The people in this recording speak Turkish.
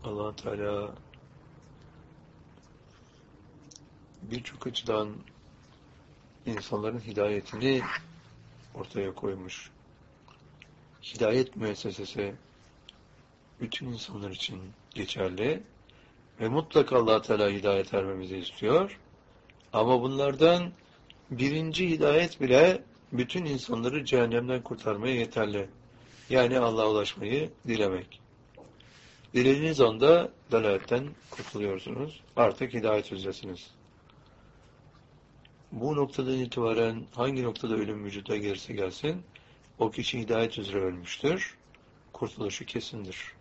Allah Teala birçok açıdan insanların hidayetini ortaya koymuş. Hidayet müessesesi bütün insanlar için geçerli ve mutlaka Allah Teala hidayet ermemizi istiyor. Ama bunlardan birinci hidayet bile bütün insanları cehennemden kurtarmaya yeterli. Yani Allah'a ulaşmayı dilemek. Dilediğiniz anda dalaletten kurtuluyorsunuz. Artık hidayet üzeresiniz. Bu noktadan itibaren hangi noktada ölüm vücuda gelirse gelsin, o kişi hidayet üzere ölmüştür. Kurtuluşu kesindir.